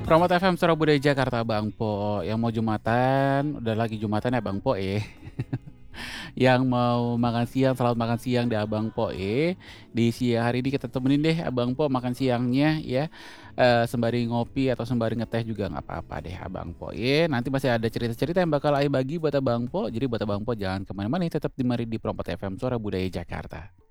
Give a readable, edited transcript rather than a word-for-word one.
Promote FM Suara Budaya Jakarta Bang Po, yang mau Jumatan, udah lagi Jumatan ya Bang Po yang mau makan siang, selamat makan siang deh Abang Po di siang hari ini kita temenin deh Abang Po makan siangnya ya, sembari ngopi atau sembari ngeteh juga nggak apa-apa deh Abang Po nanti masih ada cerita-cerita yang bakal Ayah bagi buat Abang Po, jadi buat Abang Po jangan kemana-mana, tetap di mari di Promote FM Suara Budaya Jakarta.